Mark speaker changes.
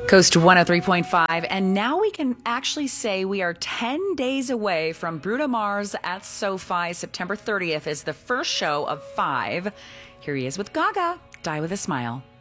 Speaker 1: Coast 103.5, and now we can actually say we are 10 days away from Bruno Mars at SoFi. September 30th is the first show of 5. Here he is with Gaga, Die With a Smile.